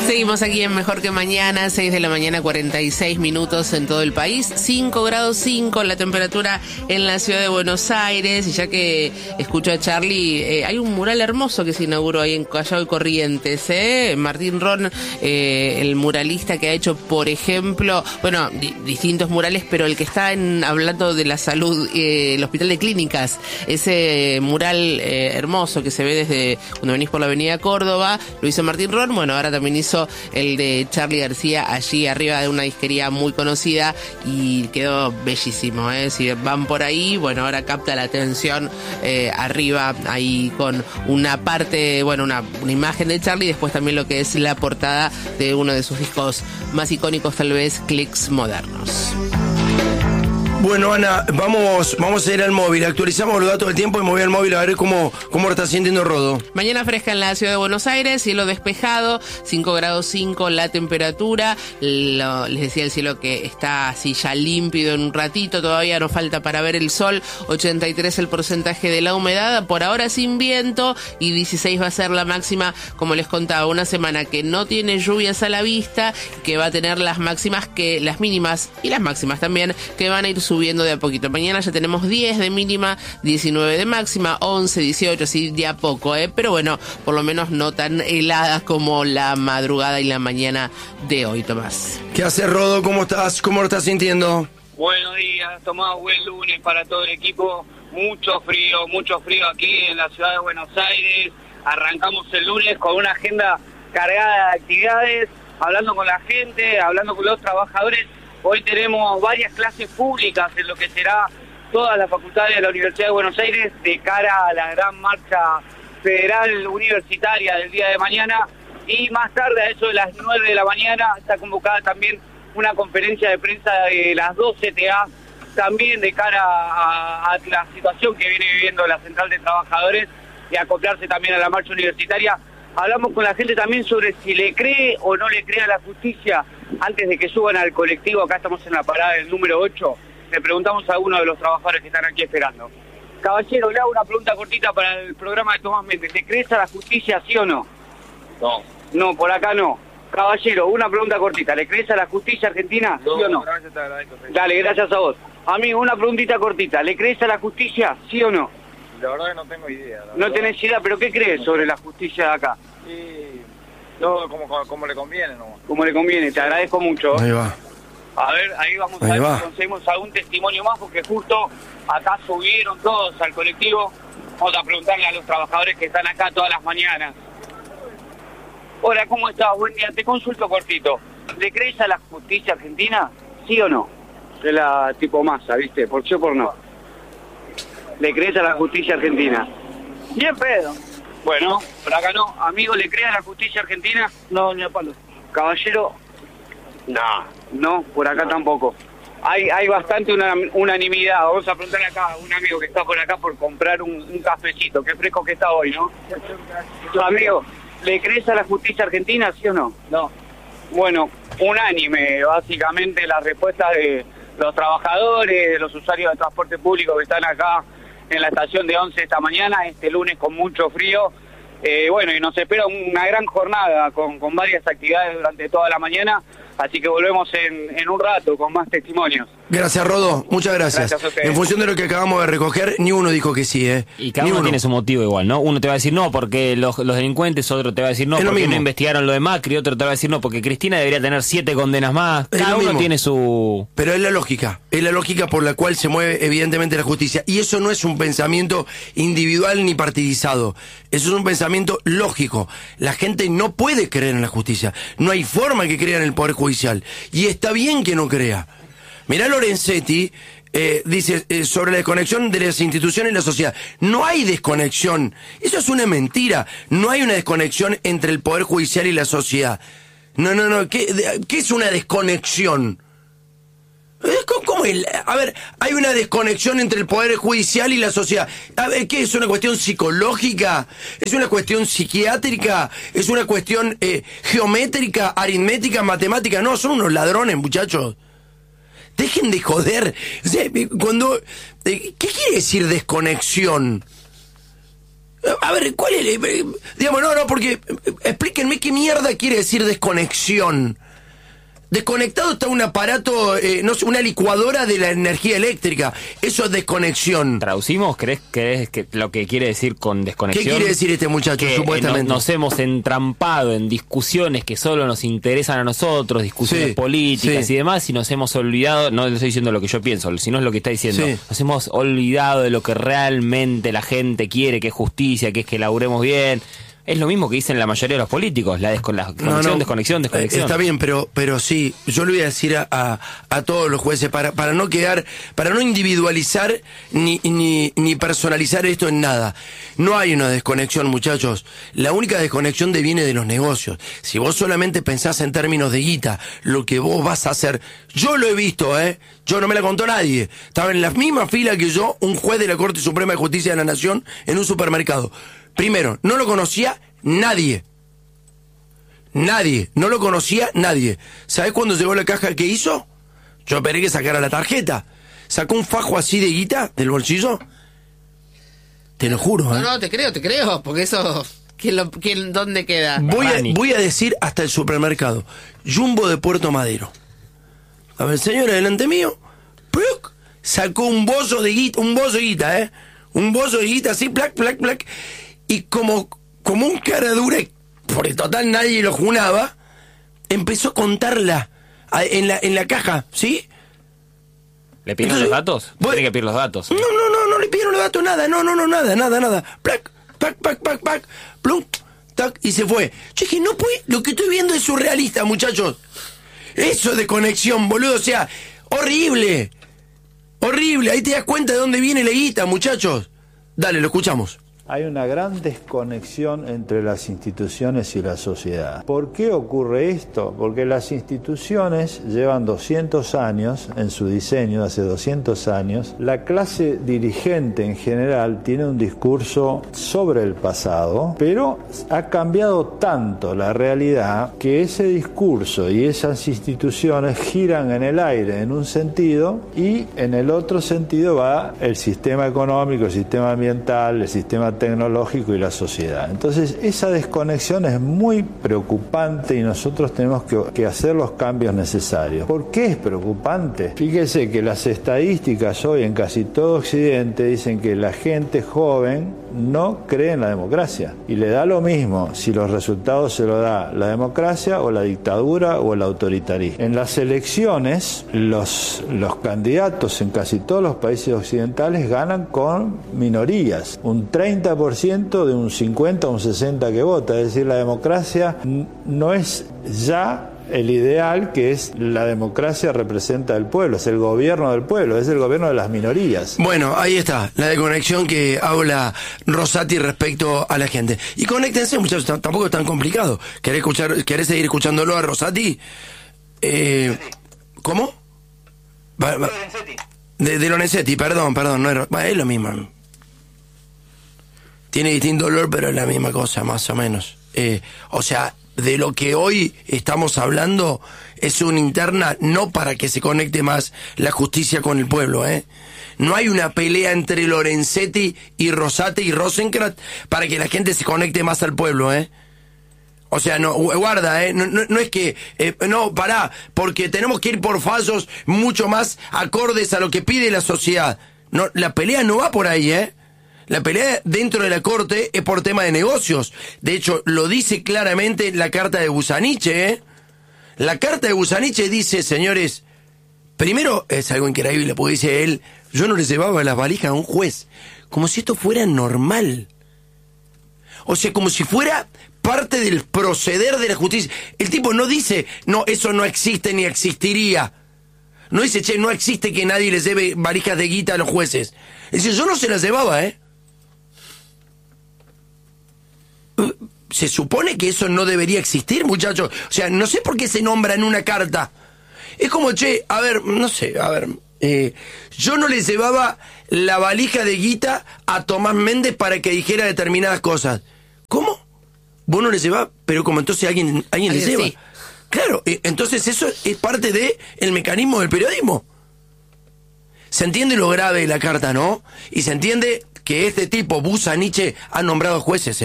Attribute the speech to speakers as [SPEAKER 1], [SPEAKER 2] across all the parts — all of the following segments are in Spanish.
[SPEAKER 1] Seguimos aquí en Mejor que Mañana, 6 de la mañana, 46 minutos en todo el país, 5 grados 5 la temperatura en la ciudad de Buenos Aires. Y ya que escucho a Charlie, hay un mural hermoso que se inauguró ahí en Callao y Corrientes, Martín Ron, el muralista que ha hecho, por ejemplo, bueno, distintos murales, pero el que está hablando de la salud, el Hospital de Clínicas, ese mural hermoso que se ve desde cuando venís por la avenida Córdoba, lo hizo Martín Ron. Bueno, ahora también hizo el de Charly García allí arriba de una disquería muy conocida y quedó bellísimo, Si van por ahí, bueno, ahora capta la atención arriba ahí con una parte, bueno, una imagen de Charly y después también lo que es la portada de uno de sus discos más icónicos, tal vez, Clicks Modernos.
[SPEAKER 2] Bueno, Ana, vamos a ir al móvil, actualizamos los datos del tiempo y me voy al móvil a ver cómo lo está sintiendo Rodo.
[SPEAKER 1] Mañana fresca en la ciudad de Buenos Aires, cielo despejado, 5 grados 5 la temperatura, les decía el cielo que está así ya límpido en un ratito, todavía nos falta para ver el sol, 83 el porcentaje de la humedad, por ahora sin viento y 16 va a ser la máxima, como les contaba, una semana que no tiene lluvias a la vista, que va a tener las máximas, que las mínimas y las máximas también, que van a ir subiendo de a poquito. Mañana ya tenemos 10 de mínima, 19 de máxima, 11, 18, así de a poco, pero bueno, por lo menos no tan heladas como la madrugada y la mañana de hoy, Tomás.
[SPEAKER 2] ¿Qué haces, Rodo? ¿Cómo estás? ¿Cómo lo estás sintiendo?
[SPEAKER 3] Buenos días, Tomás, buen lunes para todo el equipo. Mucho frío aquí en la ciudad de Buenos Aires. Arrancamos el lunes con una agenda cargada de actividades, hablando con la gente, hablando con los trabajadores. Hoy tenemos varias clases públicas en lo que será todas las facultades de la Universidad de Buenos Aires de cara a la gran marcha federal universitaria del día de mañana. Y más tarde, a eso de las 9 de la mañana, está convocada también una conferencia de prensa de las 2 CTA, también de cara a la situación que viene viviendo la Central de Trabajadores y acoplarse también a la marcha universitaria. Hablamos con la gente también sobre si le cree o no le cree a la justicia antes de que suban al colectivo. Acá estamos en la parada del número 8. Le preguntamos a uno de los trabajadores que están aquí esperando. Caballero, le hago una pregunta cortita para el programa de Tomás Méndez. ¿Le crees a la justicia, sí o no?
[SPEAKER 4] No.
[SPEAKER 3] No, por acá no. Caballero, una pregunta cortita. ¿Le crees a la justicia argentina, sí o no?
[SPEAKER 4] Gracias, te agradezco.
[SPEAKER 3] Dale, gracias a vos. Amigo, una preguntita cortita. ¿Le crees a la justicia, sí o no?
[SPEAKER 4] La verdad que no tengo idea.
[SPEAKER 3] No tenés idea, pero ¿qué crees sobre la justicia de acá?
[SPEAKER 4] Sí, todo como le conviene, ¿no?
[SPEAKER 3] Como le conviene, te agradezco mucho.
[SPEAKER 2] Ahí va.
[SPEAKER 3] A ver, ahí vamos a ver si conseguimos algún testimonio más, porque justo acá subieron todos al colectivo. Vamos a preguntarle a los trabajadores que están acá todas las mañanas. Hola, ¿cómo estás? Buen día, te consulto cortito. ¿Le crees a la justicia argentina? ¿Sí o no? Es la tipo masa, ¿viste? Por sí o por no. ¿Le crees a la justicia argentina?
[SPEAKER 4] Bien pedo.
[SPEAKER 3] Bueno, por acá no. Amigo, ¿le crees a la justicia argentina?
[SPEAKER 4] No, ni a palo.
[SPEAKER 3] Caballero, no, por acá tampoco. Hay bastante unanimidad. Vamos a preguntarle acá a un amigo que está por acá por comprar un cafecito. Qué fresco que está hoy, ¿no? Amigo, ¿le crees a la justicia argentina, sí o no?
[SPEAKER 4] No.
[SPEAKER 3] Bueno, unánime, básicamente, las respuestas de los trabajadores, de los usuarios de transporte público que están acá en la estación de 11 esta mañana, este lunes con mucho frío. Bueno, y nos espera una gran jornada con varias actividades durante toda la mañana, así que volvemos en un rato con más testimonios.
[SPEAKER 2] Gracias, Rodo, muchas gracias.
[SPEAKER 3] Gracias a ustedes.
[SPEAKER 2] En función de lo que acabamos de recoger, ni uno dijo que sí,
[SPEAKER 5] Y cada uno tiene su motivo igual, ¿no? Uno te va a decir no porque los delincuentes, otro te va a decir no porque no investigaron lo de Macri, otro te va a decir no porque Cristina debería tener 7 condenas más. Cada uno tiene su...
[SPEAKER 2] Pero es la lógica por la cual se mueve evidentemente la justicia. Y eso no es un pensamiento individual ni partidizado, eso es un pensamiento lógico. La gente no puede creer en la justicia, no hay forma que crea en el Poder Judicial, y está bien que no crea. Mirá Lorenzetti, dice sobre la desconexión de las instituciones y la sociedad. No hay desconexión, eso es una mentira. No hay una desconexión entre el Poder Judicial y la sociedad. No, ¿qué es una desconexión? ¿Cómo es? A ver, hay una desconexión entre el Poder Judicial y la sociedad. A ver, ¿qué es una cuestión psicológica? ¿Es una cuestión psiquiátrica? ¿Es una cuestión geométrica, aritmética, matemática? No, son unos ladrones, muchachos. Dejen de joder. O sea, ¿qué quiere decir desconexión? A ver, ¿cuál es? Digamos, no, porque explíquenme qué mierda quiere decir desconexión. Desconectado está un aparato, no sé, una licuadora de la energía eléctrica. Eso es desconexión.
[SPEAKER 5] ¿Traducimos? ¿Crees que lo que quiere decir con desconexión?
[SPEAKER 2] ¿Qué quiere decir este muchacho,
[SPEAKER 5] que,
[SPEAKER 2] supuestamente?
[SPEAKER 5] Nos hemos entrampado en discusiones que solo nos interesan a nosotros, discusiones políticas y demás, y nos hemos olvidado, no le estoy diciendo lo que yo pienso, sino es lo que está diciendo. Nos hemos olvidado de lo que realmente la gente quiere, que es justicia, que es que laburemos bien. Es lo mismo que dicen la mayoría de los políticos, la desconexión.
[SPEAKER 2] Está bien, pero sí, yo le voy a decir a todos los jueces, para no individualizar ni personalizar esto en nada. No hay una desconexión, muchachos. La única desconexión viene de los negocios. Si vos solamente pensás en términos de guita, lo que vos vas a hacer, yo lo he visto, yo no me la contó nadie. Estaba en la misma fila que yo, un juez de la Corte Suprema de Justicia de la Nación en un supermercado. Primero, no lo conocía nadie. No lo conocía nadie. ¿Sabés cuándo llegó la caja que hizo? Yo esperé que sacara la tarjeta. Sacó un fajo así de guita del bolsillo. Te lo juro,
[SPEAKER 1] No, te creo, porque eso... ¿Dónde queda?
[SPEAKER 2] Voy a decir hasta el supermercado. Jumbo de Puerto Madero. A ver, señora, delante mío. ¡Pluc! Sacó un bozo de guita, Un bozo de guita así, plac. Y como un cara dura, porque total nadie lo junaba, empezó a contarla en la caja, ¿sí?
[SPEAKER 5] ¿Le pidieron los datos? Tiene que pedir los datos.
[SPEAKER 2] No le pidieron los datos, nada, nada. Plac, pac, plum, tac, y se fue. Yo dije, no puede, lo que estoy viendo es surrealista, muchachos. Eso de conexión, boludo, o sea, horrible, ahí te das cuenta de dónde viene la guita, muchachos. Dale, lo escuchamos.
[SPEAKER 6] Hay una gran desconexión entre las instituciones y la sociedad. ¿Por qué ocurre esto? Porque las instituciones llevan 200 años en su diseño, hace 200 años. La clase dirigente en general tiene un discurso sobre el pasado, pero ha cambiado tanto la realidad que ese discurso y esas instituciones giran en el aire en un sentido y en el otro sentido va el sistema económico, el sistema ambiental, el sistema tecnológico y la sociedad. Entonces esa desconexión es muy preocupante y nosotros tenemos que hacer los cambios necesarios. ¿Por qué es preocupante? Fíjese que las estadísticas hoy en casi todo Occidente dicen que la gente joven no cree en la democracia y le da lo mismo si los resultados se lo da la democracia o la dictadura o el autoritarismo. En las elecciones los candidatos en casi todos los países occidentales ganan con minorías, un 30% de un 50 o un 60 que vota, es decir, la democracia no es ya el ideal, que es la democracia representa al pueblo, es el gobierno del pueblo, es el gobierno de las minorías.
[SPEAKER 2] Bueno, ahí está, la desconexión que habla Rosati respecto a la gente. Y conéctense, muchachos, tampoco es tan complicado. ¿Querés seguir escuchándolo a Rosati? ¿Cómo? De Lorenzetti, perdón, no es lo mismo. Tiene distinto olor, pero es la misma cosa, más o menos. O sea, de lo que hoy estamos hablando es una interna, no para que se conecte más la justicia con el pueblo, No hay una pelea entre Lorenzetti y Rosati y Rosenkrantz para que la gente se conecte más al pueblo, O sea, no, guarda, no es que, no, pará, porque tenemos que ir por fallos mucho más acordes a lo que pide la sociedad. No, la pelea no va por ahí, La pelea dentro de la Corte es por tema de negocios. De hecho, lo dice claramente la carta de Busaniche, La carta de Busaniche dice, señores, primero es algo increíble, porque dice él, yo no le llevaba las valijas a un juez, como si esto fuera normal. O sea, como si fuera parte del proceder de la justicia. El tipo no dice, no, eso no existe ni existiría. No dice, che, no existe que nadie les lleve valijas de guita a los jueces. Dice, yo no se las llevaba, Se supone que eso no debería existir, muchachos. O sea, no sé por qué se nombra en una carta. Es como, che, a ver, no sé, yo no le llevaba la valija de guita a Tomás Méndez para que dijera determinadas cosas. ¿Cómo? Vos no le llevabas, pero como entonces alguien le lleva. Sí. Claro, entonces eso es parte del mecanismo del periodismo. Se entiende lo grave de la carta, ¿no? Y se entiende que este tipo, Busaniche, ha nombrado jueces,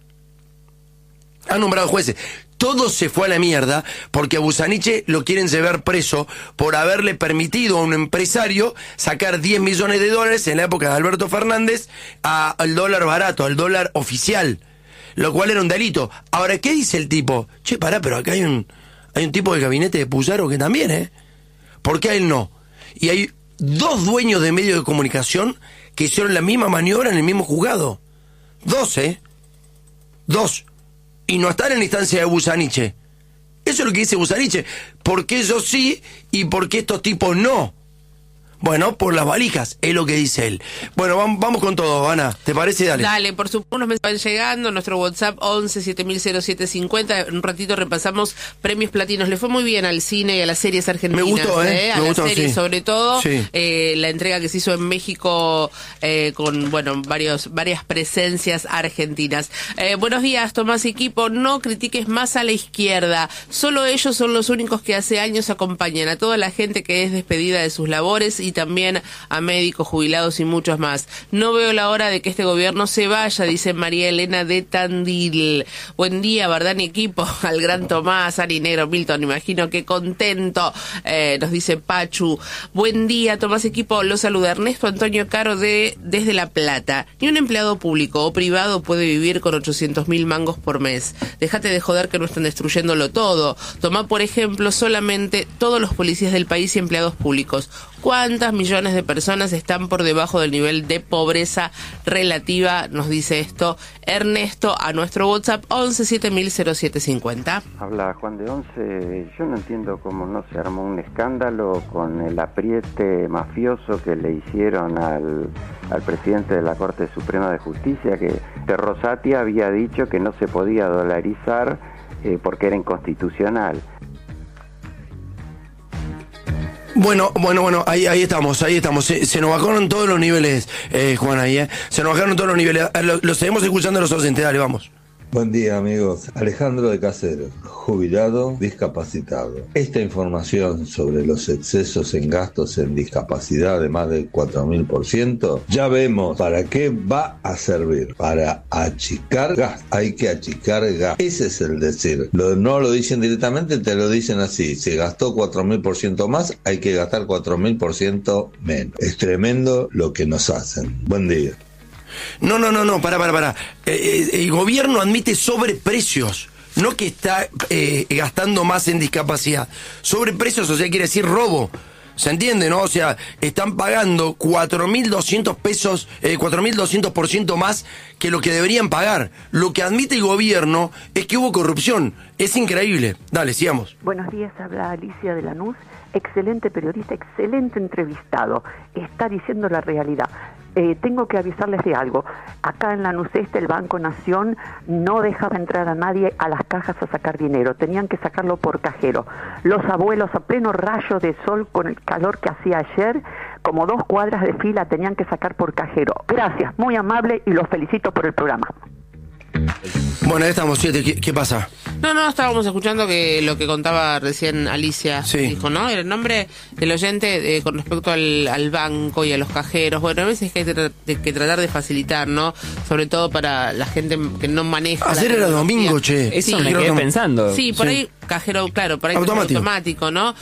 [SPEAKER 2] Ha nombrado jueces. Todo se fue a la mierda porque a Busaniche lo quieren llevar preso por haberle permitido a un empresario sacar $10 millones en la época de Alberto Fernández al dólar barato, al dólar oficial, lo cual era un delito. Ahora, ¿qué dice el tipo? Che, pará, pero acá hay un tipo del gabinete de Puyaro que también, ¿por qué a él no? Y hay 2 dueños de medios de comunicación que hicieron la misma maniobra en el mismo juzgado. 2. Y no están en la instancia de Busaniche. Eso es lo que dice Busaniche. ¿Por qué ellos sí y por qué estos tipos no? Bueno, por las valijas, es lo que dice él. Bueno, vamos con todo, Ana. ¿Te parece? Dale.
[SPEAKER 1] Dale, por supuesto, unos mensajes van llegando. Nuestro WhatsApp 11-700750. En un ratito repasamos premios platinos. Le fue muy bien al cine y a las series argentinas.
[SPEAKER 2] Me gustó,
[SPEAKER 1] A
[SPEAKER 2] me
[SPEAKER 1] las
[SPEAKER 2] gustó,
[SPEAKER 1] series,
[SPEAKER 2] sí.
[SPEAKER 1] sobre todo.
[SPEAKER 2] Sí.
[SPEAKER 1] La entrega que se hizo en México con, varias presencias argentinas. Buenos días, Tomás y equipo. No critiques más a la izquierda. Solo ellos son los únicos que hace años acompañan a toda la gente que es despedida de sus labores y también a médicos, jubilados y muchos más. No veo la hora de que este gobierno se vaya, dice María Elena de Tandil. Buen día, Bardán y equipo, al gran Tomás, Ari Negro, Milton, imagino que contento, nos dice Pachu. Buen día, Tomás equipo, lo saluda Ernesto Antonio Caro desde La Plata. Ni un empleado público o privado puede vivir con 800.000 mangos por mes. Déjate de joder que no están destruyéndolo todo. Tomá, por ejemplo, solamente todos los policías del país y empleados públicos. ¿Cuántas millones de personas están por debajo del nivel de pobreza relativa? Nos dice esto Ernesto a nuestro WhatsApp 11-700750.
[SPEAKER 7] Habla Juan de Once. Yo no entiendo cómo no se armó un escándalo con el apriete mafioso que le hicieron al presidente de la Corte Suprema de Justicia, que Rosati había dicho que no se podía dolarizar porque era inconstitucional.
[SPEAKER 2] Bueno, ahí estamos. Se nos bajaron todos los niveles, Juan, ahí, Se nos bajaron todos los niveles. Lo seguimos escuchando los oyentes, dale, vamos.
[SPEAKER 8] Buen día, amigos. Alejandro de Caseros, jubilado, discapacitado. Esta información sobre los excesos en gastos en discapacidad de más del 4.000%, ya vemos para qué va a servir. Para achicar gas. Hay que achicar gas. Ese es el decir. No lo dicen directamente, te lo dicen así. Se gastó 4.000% más, hay que gastar 4.000% menos. Es tremendo lo que nos hacen. Buen día.
[SPEAKER 2] No, para. El gobierno admite sobreprecios, no que está gastando más en discapacidad. Sobreprecios, o sea, quiere decir robo. ¿Se entiende, no? O sea, están pagando 4.200 pesos, 4.200% más que lo que deberían pagar. Lo que admite el gobierno es que hubo corrupción. Es increíble. Dale, sigamos.
[SPEAKER 9] Buenos días, habla Alicia de Lanús. Excelente periodista, excelente entrevistado. Está diciendo la realidad. Tengo que avisarles de algo. Acá en Lanús Este, el Banco Nación no dejaba entrar a nadie a las cajas a sacar dinero. Tenían que sacarlo por cajero. Los abuelos a pleno rayo de sol con el calor que hacía ayer, como 2 cuadras de fila, tenían que sacar por cajero. Gracias, muy amable y los felicito por el programa.
[SPEAKER 2] Bueno, ahí estamos, 7. ¿Qué pasa?
[SPEAKER 1] No, estábamos escuchando que lo que contaba recién Alicia,
[SPEAKER 2] sí.
[SPEAKER 1] Dijo, ¿no? El nombre del oyente con respecto al banco y a los cajeros. Bueno, a veces hay que tratar de facilitar, ¿no? Sobre todo para la gente que no maneja.
[SPEAKER 2] Ayer era domingo, che.
[SPEAKER 5] Eso me quedé pensando.
[SPEAKER 1] Sí, por ahí cajero, claro, por ahí automático, ¿no?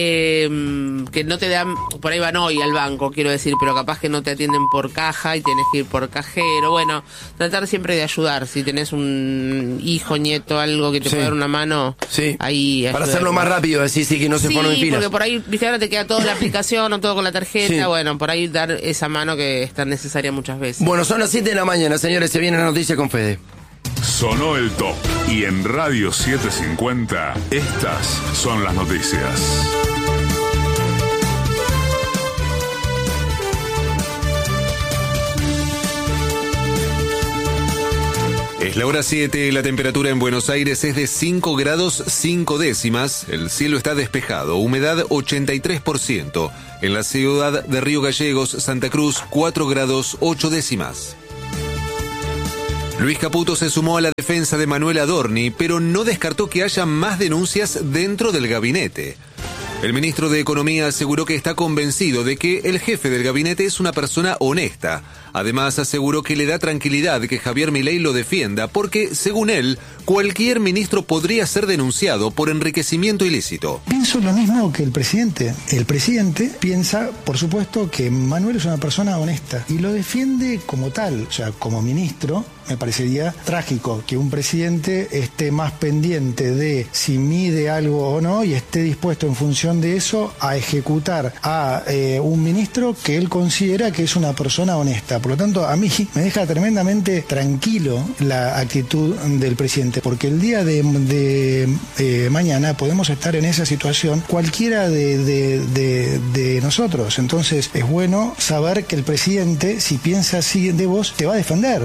[SPEAKER 1] Que no te dan, por ahí van hoy al banco, quiero decir, pero capaz que no te atienden por caja y tienes que ir por cajero. Bueno, tratar siempre de ayudar. Si tenés un hijo, nieto, algo que te pueda dar una mano, ahí
[SPEAKER 2] para hacerlo más rápido, decir que no se ponen en filas.
[SPEAKER 1] Porque por ahí, viste, ahora te queda toda la aplicación o todo con la tarjeta. Bueno, por ahí dar esa mano que es tan necesaria muchas veces.
[SPEAKER 2] Bueno, son las 7 de la mañana, señores, se viene la noticia con Fede.
[SPEAKER 10] Sonó el top y en Radio 750 estas son las noticias.
[SPEAKER 11] Es la hora 7, la temperatura en Buenos Aires es de 5 grados 5 décimas, el cielo está despejado, humedad 83%. En la ciudad de Río Gallegos, Santa Cruz, 4 grados 8 décimas. Luis Caputo se sumó a la defensa de Manuel Adorni, pero no descartó que haya más denuncias dentro del gabinete. El ministro de Economía aseguró que está convencido de que el jefe del gabinete es una persona honesta. Además, aseguró que le da tranquilidad que Javier Milei lo defienda porque, según él, cualquier ministro podría ser denunciado por enriquecimiento ilícito.
[SPEAKER 12] Pienso lo mismo que el presidente. El presidente piensa, por supuesto, que Manuel es una persona honesta y lo defiende como tal. O sea, como ministro, me parecería trágico que un presidente esté más pendiente de si mide algo o no y esté dispuesto en función de eso a ejecutar a un ministro que él considera que es una persona honesta. Por lo tanto, a mí me deja tremendamente tranquilo la actitud del presidente, porque el día de mañana podemos estar en esa situación cualquiera de nosotros. Entonces es bueno saber que el presidente, si piensa así de vos, te va a defender.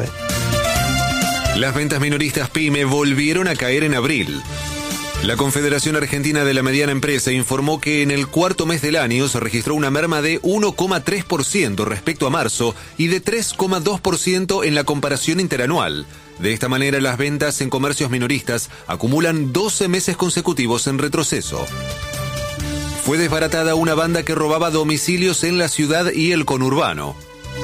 [SPEAKER 11] Las ventas minoristas PYME volvieron a caer en abril. La Confederación Argentina de la Mediana Empresa informó que en el cuarto mes del año se registró una merma de 1,3% respecto a marzo y de 3,2% en la comparación interanual. De esta manera, las ventas en comercios minoristas acumulan 12 meses consecutivos en retroceso. Fue desbaratada una banda que robaba domicilios en la ciudad y el conurbano.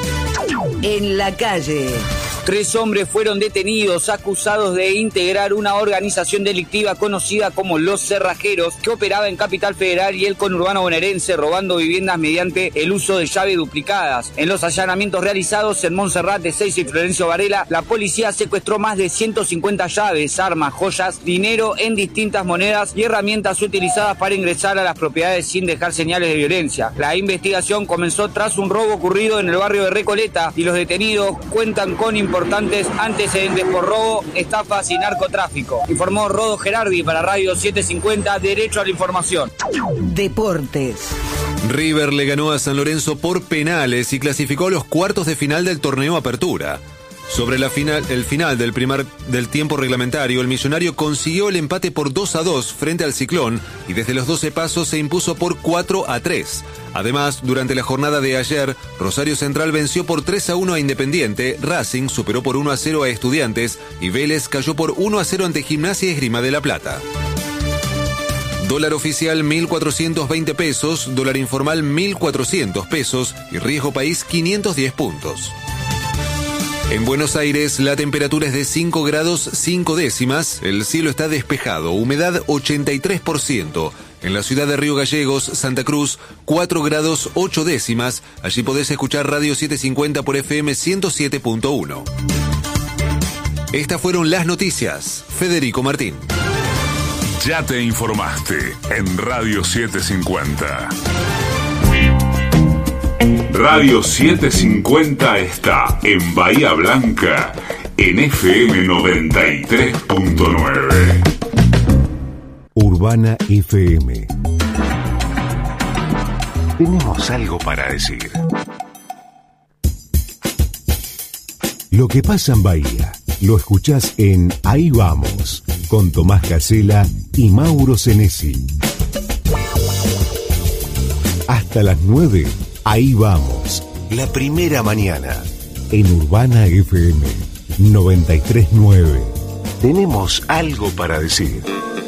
[SPEAKER 13] En la calle.
[SPEAKER 3] 3 hombres fueron detenidos acusados de integrar una organización delictiva conocida como Los Cerrajeros, que operaba en Capital Federal y el conurbano bonaerense, robando viviendas mediante el uso de llaves duplicadas. En los allanamientos realizados en Montserrat de Seiza y Florencio Varela, la policía secuestró más de 150 llaves, armas, joyas, dinero en distintas monedas y herramientas utilizadas para ingresar a las propiedades sin dejar señales de violencia. La investigación comenzó tras un robo ocurrido en el barrio de Recoleta y los detenidos cuentan con importantes antecedentes por robo, estafas y narcotráfico. Informó Rodo Gerardi para Radio 750, Derecho a la Información.
[SPEAKER 13] Deportes.
[SPEAKER 11] River le ganó a San Lorenzo por penales y clasificó a los cuartos de final del torneo Apertura. Sobre el final del tiempo reglamentario, el millonario consiguió el empate por 2-2 frente al Ciclón y desde los 12 pasos se impuso por 4-3. Además, durante la jornada de ayer, Rosario Central venció por 3-1 a Independiente, Racing superó por 1-0 a Estudiantes y Vélez cayó por 1-0 ante Gimnasia y Esgrima de La Plata. Dólar oficial 1.420 pesos, dólar informal 1.400 pesos y riesgo país 510 puntos. En Buenos Aires, la temperatura es de 5 grados 5 décimas, el cielo está despejado, humedad 83%. En la ciudad de Río Gallegos, Santa Cruz, 4 grados 8 décimas, allí podés escuchar Radio 750 por FM 107.1. Estas fueron las noticias. Federico Martín.
[SPEAKER 10] Ya te informaste en Radio 750. Radio 750 está en Bahía Blanca, en FM 93.9.
[SPEAKER 14] Urbana FM. Tenemos algo para decir. Lo que pasa en Bahía, lo escuchás en Ahí Vamos, con Tomás Casela y Mauro Senesi. Hasta las 9. Ahí vamos, la primera mañana, en Urbana FM 93.9. Tenemos algo para decir.